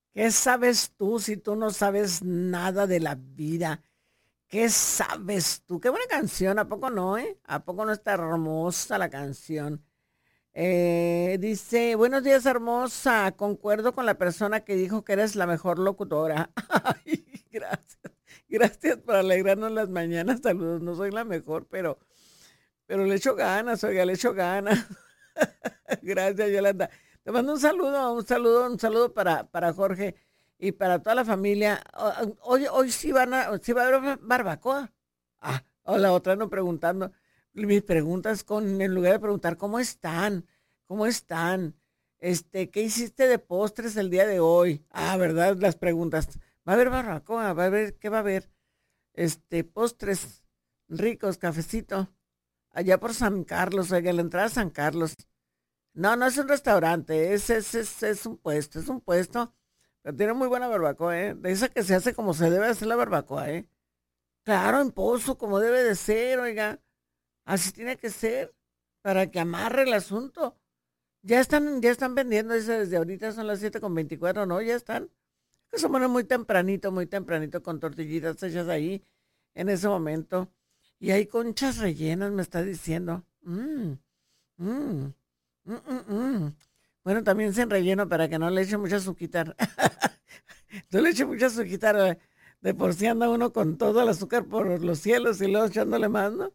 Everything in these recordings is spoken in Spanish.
¿Qué sabes tú si tú no sabes nada de la vida? ¿Qué sabes tú? Qué buena canción, ¿a poco no, eh? ¿A poco no está hermosa la canción? Dice, buenos días, hermosa. Concuerdo con la persona que dijo que eres la mejor locutora. Ay, gracias. Gracias por alegrarnos las mañanas. Saludos. No soy la mejor, pero le echo ganas, oiga, le echo ganas. Gracias, Yolanda. Te mando un saludo para Jorge y para toda la familia. Hoy sí va a haber barbacoa. O la otra no preguntando. Mis preguntas en lugar de preguntar cómo están, ¿qué hiciste de postres el día de hoy? ¿Verdad? Las preguntas. Va a haber barbacoa, ¿qué va a haber? Postres ricos, cafecito. Allá por San Carlos, oiga, la entrada a San Carlos. No, no es un restaurante, es un puesto, pero tiene muy buena barbacoa, ¿eh? De esa que se hace como se debe hacer la barbacoa, ¿eh? Claro, en pozo, como debe de ser, oiga. Así tiene que ser, para que amarre el asunto. Ya están vendiendo, dice, desde ahorita son las 7:24, ¿no? Ya están. Que se ponen muy tempranito, con tortillitas hechas ahí, en ese momento. Y hay conchas rellenas, me está diciendo. Mm. Mm, mm, mm. Bueno, también sin relleno para que no le eche mucha azuquitar. No le eche mucha azuquitar. De por sí anda uno con todo el azúcar por los cielos y luego echándole más, ¿no?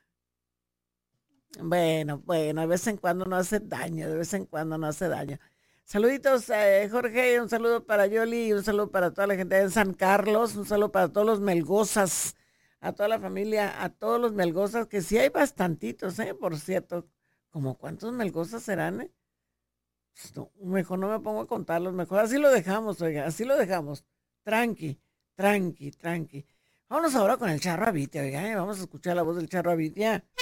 Bueno, de vez en cuando no hace daño, de vez en cuando no hace daño. Saluditos, Jorge, un saludo para Yoli y un saludo para toda la gente de San Carlos, un saludo para todos los melgozas, a toda la familia, a todos los melgozas, que sí hay bastantitos, por cierto. ¿Como cuántos melgozas serán, eh? No, mejor no me pongo a contarlos, mejor así lo dejamos, oiga, así lo dejamos. Tranqui, tranqui, tranqui. Vámonos ahora con el Charro Avitia, oiga, vamos a escuchar la voz del Charro Avitia.